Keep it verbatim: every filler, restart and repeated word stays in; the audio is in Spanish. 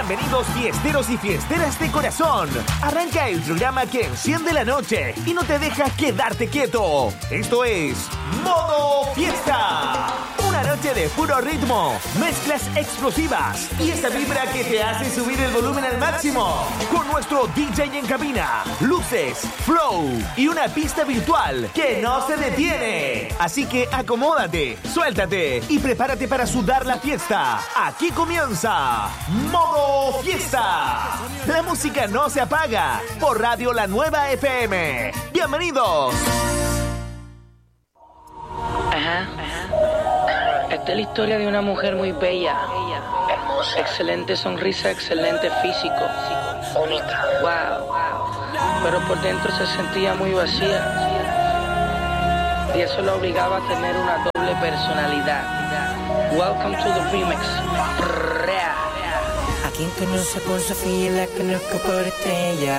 Bienvenidos fiesteros y fiesteras de corazón. Arranca el programa que enciende la noche y no te deja quedarte quieto. Esto es Modo Fiesta. Una noche de puro ritmo, mezclas explosivas y esa vibra que te hace subir el volumen al máximo. Con nuestro D J en cabina, luces, flow y una pista virtual que no se detiene. Así que acomódate, suéltate y prepárate para sudar la fiesta. Aquí comienza Modo Fiesta. La música no se apaga por Radio La Nueva F M. Bienvenidos. Ajá, ajá. Esta es la historia de una mujer muy bella, hermosa, excelente sonrisa, excelente físico, única, wow, pero por dentro se sentía muy vacía y eso la obligaba a tener una doble personalidad. Welcome to the remix. A quien conoce por Sofía, la conozco por Estrella.